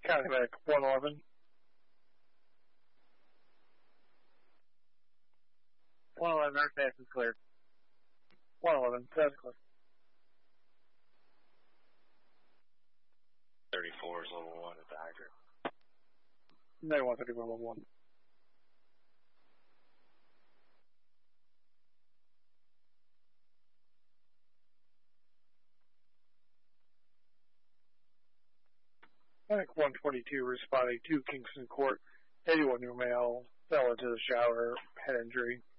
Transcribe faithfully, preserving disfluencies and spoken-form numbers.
County Medic one eleven. one eleven, Earth Pass is cleared. one eleven, that's clear. thirty-four is level one at the hydrant. ninety-one thirty-one level one. Medic one twenty-two responding to Kingston Court. eighty-one new male fell into the shower, head injury.